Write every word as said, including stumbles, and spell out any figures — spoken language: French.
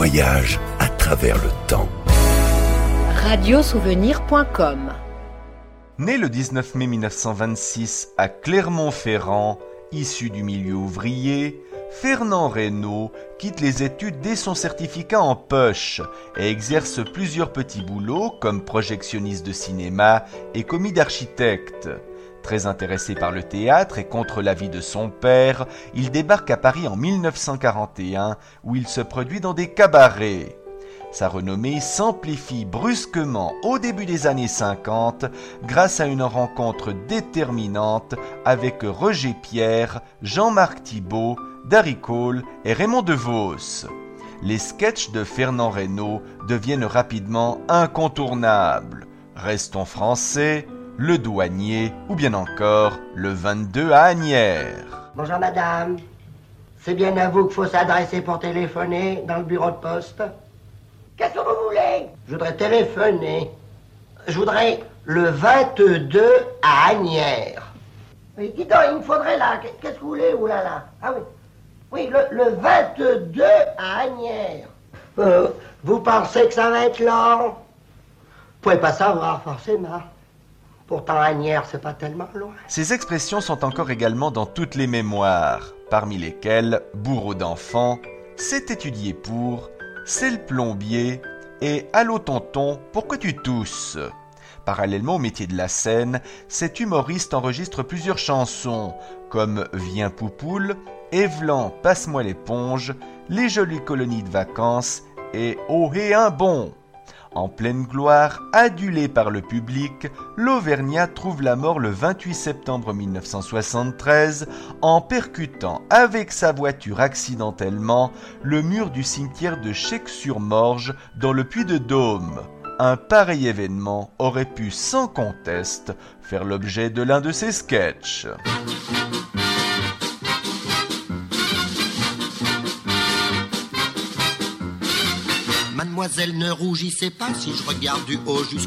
voyage à travers le temps. radiosouvenir point com. Né le dix-neuf mai mille neuf cent vingt-six à Clermont-Ferrand, issu du milieu ouvrier, Fernand Reynaud quitte les études dès son certificat en poche et exerce plusieurs petits boulots comme projectionniste de cinéma et commis d'architecte. Très intéressé par le théâtre et contre l'avis de son père, il débarque à Paris en mille neuf cent quarante et un où il se produit dans des cabarets. Sa renommée s'amplifie brusquement au début des années cinquante grâce à une rencontre déterminante avec Roger Pierre, Jean-Marc Thibault, Darry Cole et Raymond DeVos. Les sketchs de Fernand Reynaud deviennent rapidement incontournables. Restons français, Le Douanier ou bien encore Le vingt-deux à Asnières. Bonjour madame, c'est bien à vous qu'il faut s'adresser pour téléphoner dans le bureau de poste. Qu'est-ce que vous voulez? Je voudrais téléphoner. Je voudrais le vingt-deux à Asnières. Oui, dis donc, il me faudrait là. Qu'est-ce que vous voulez? Ouh là là. Ah oui. Oui, le, le vingt-deux à Asnières. Euh, vous pensez que ça va être long? Vous pouvez pas savoir, forcément. Pourtant, Asnières, c'est pas tellement loin. Ces expressions sont encore également dans toutes les mémoires, parmi lesquelles Bourreau d'enfants, C'est étudié pour, C'est le plombier et Allô tonton, pourquoi tu tousses? Parallèlement au métier de la scène, cet humoriste enregistre plusieurs chansons comme Viens Poupoule, Évlan, Passe-moi l'éponge, Les jolies colonies de vacances et Oh et un bon. En pleine gloire, adulé par le public, l'Auvergnat trouve la mort le vingt-huit septembre mille neuf cent soixante-treize en percutant avec sa voiture accidentellement le mur du cimetière de Checques-sur-Morge dans le Puy-de-Dôme. Un pareil événement aurait pu sans conteste faire l'objet de l'un de ses sketchs. Mademoiselle, ne rougissez pas si je regarde du haut jusqu'au